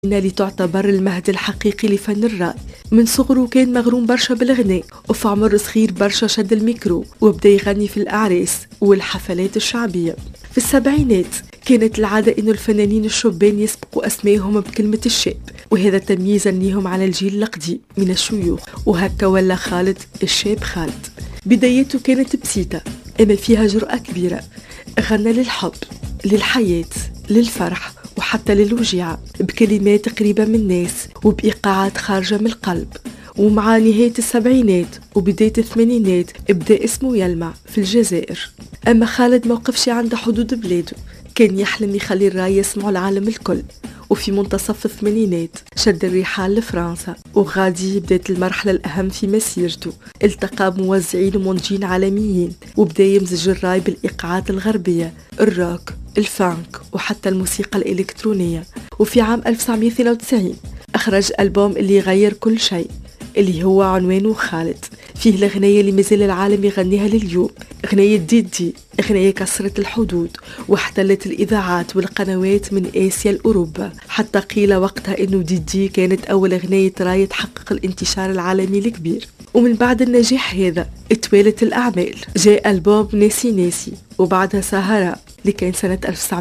لتعتبر المهد الحقيقي لفن الراي. من صغره كان مغروم برشا بالغناء، وفي عمر صغير برشا شد الميكرو وبدأ يغني في الأعراس والحفلات الشعبية. في السبعينات كانت العادة إنه الفنانين الشبان يسبقوا أسمائهم بكلمة الشاب، وهذا تمييزا لهم على الجيل القديم من الشيوخ، وهكا ولا خالد الشاب خالد. بدايته كانت بسيطة أما فيها جرأة كبيرة، غنى للحب، للحياة، للفرح وحتى للوجيعة بكلمات قريبة من الناس وبإيقاعات خارجة من القلب. ومع نهاية السبعينات وبداية الثمانينات بدأ اسمه يلمع في الجزائر. أما خالد موقفش عند حدود بلاده، كان يحلم يخلي الراي يسمعه العالم الكل. وفي منتصف الثمانينات شد الرحال لفرنسا، وغادي بدأت المرحلة الأهم في مسيرته. التقى بموزعين ومنتجين عالميين وبدأ يمزج الراي بالإيقاعات الغربية، الروك، الفانك وحتى الموسيقى الإلكترونية. وفي عام 1992 أخرج ألبوم اللي غير كل شيء، اللي هو عنوانه خالد. فيه الأغنية اللي مازال العالم يغنيها لليوم، أغنية ديدي، أغنية كسرت الحدود واحتلت الإذاعات والقنوات من آسيا لأوروبا. حتى قيل وقتها إنه ديدي كانت أول أغنية راي تحقق الانتشار العالمي الكبير. ومن بعد النجاح هذا اتوالت الأعمال، جاء ألبوم ناسي ناسي، وبعدها سهرة اللي كان سنة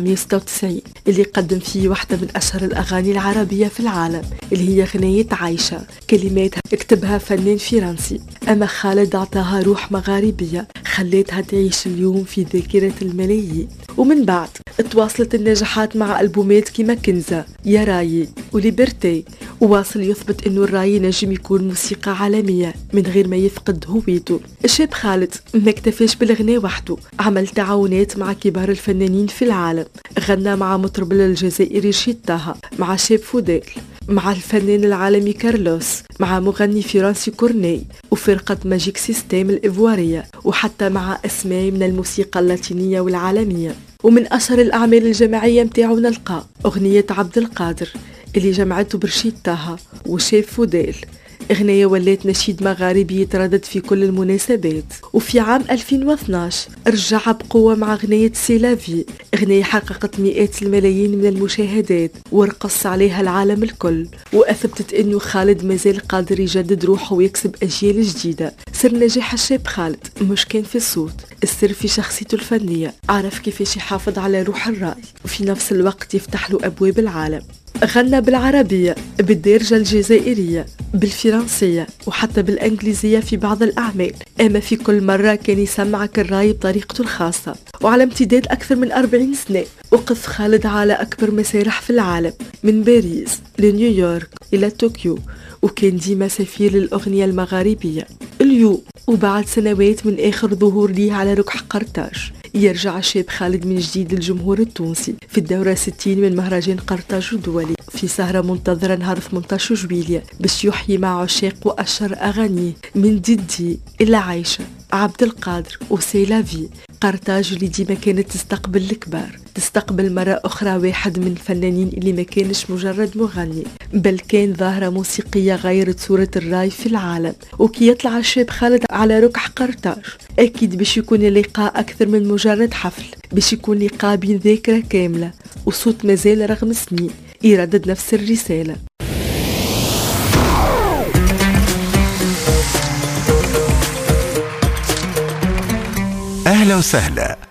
1996 اللي قدم فيه واحدة من أشهر الأغاني العربية في العالم، اللي هي أغنية عايشة، كلماتها اكتبها فنان فرنسي. أما خالد أعطاها روح مغاربية خليتها تعيش اليوم في ذاكرة الملايين. ومن بعد تواصلت النجاحات مع ألبومات كيما كنزة، يا رايي وليبرتي، وواصل يثبت انه الراي نجم يكون موسيقى عالمية من غير ما يفقد هويته. الشاب خالد ما اكتفاش بالغناء وحده، عمل تعاونات مع كبار الفنانين في العالم. غنى مع مطرب الجزائري رشيد طه، مع شاب فوديل، مع الفنان العالمي كارلوس، مع مغني فرنسي كورني، وفرقة ماجيك سيستيم الإيفوارية، وحتى مع أسماء من الموسيقى اللاتينية والعالمية. ومن أشهر الأعمال الجماعية متاعو نلقى أغنية عبد القادر اللي جمعته برشيد طه وشاب فوديل، أغنية ولات نشيد مغاربي يتردد في كل المناسبات. وفي عام 2012 رجع بقوة مع أغنية سيلافي، أغنية حققت مئات الملايين من المشاهدات ورقص عليها العالم الكل، وأثبتت أنه خالد مازال قادر يجدد روحه ويكسب أجيال جديدة. سر نجاح الشاب خالد مش كان في الصوت، السر في شخصيته الفنية، عرف كيفاش يحافظ على روح الرأي وفي نفس الوقت يفتح له أبواب العالم. غنى بالعربية، بالدارجة الجزائرية، بالفرنسية وحتى بالإنجليزية في بعض الأعمال. أما في كل مرة كان يسمعك الراي بطريقته الخاصة. وعلى امتداد أكثر من 40 سنة وقف خالد على أكبر مسارح في العالم، من باريس لنيويورك إلى طوكيو، وكان ديما سفير للأغنية المغاربية. اليوم وبعد سنوات من آخر ظهور ليه على ركح قرطاج، يرجع الشاب خالد من جديد للجمهور التونسي في الدورة 60 من مهرجان قرطاج الدولي، في سهرة منتظرة نهار 18 جويلية باش يحيي مع عشاق وأشهر أغانيه من ديدي إلى عايشة، عبد القادر وسيلافي. قرطاج اللي ديما كانت تستقبل الكبار، تستقبل مرة أخرى واحد من الفنانين اللي ما كانش مجرد مغني، بل كان ظاهرة موسيقية غيرت صورة الراي في العالم. وكي يطلع الشاب خالد على ركح قرطاج أكيد باش يكون اللقاء أكثر من مجرد حفل، باش يكون لقاء بين ذاكرة كاملة وصوت مازال رغم سنين يردد نفس الرسالة. أهلا وسهلا.